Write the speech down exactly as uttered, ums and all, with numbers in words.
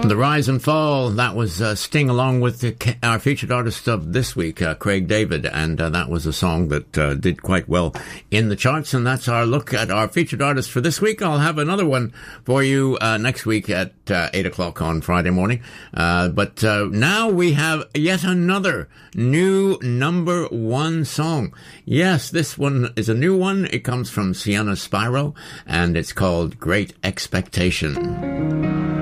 The Rise and Fall, that was uh, Sting along with the, our featured artist of this week, uh, Craig David, and uh, that was a song that uh, did quite well in the charts, and that's our look at our featured artist for this week. I'll have another one for you uh, next week at uh, eight o'clock on Friday morning, uh, but uh, now we have yet another new number one song. Yes, this one is a new one. It comes from Sienna Spiro, and it's called Great Expectation.